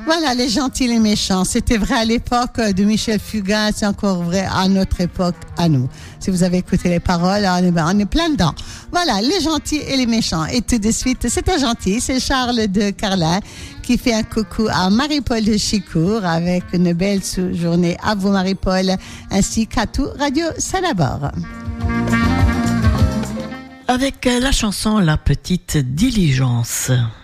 Voilà, les gentils, les méchants. C'était vrai à l'époque de Michel Fugain, c'est encore vrai à notre époque, à nous. Si vous avez écouté les paroles, on est plein dedans. Voilà, les gentils et les méchants. Et tout de suite, c'est un gentil, c'est Charles de Carlin qui fait un coucou à Marie-Paul de Chicourt avec une belle journée à vous, Marie-Paul, ainsi qu'à tout Radio Salabord. Avec la chanson La Petite Diligence.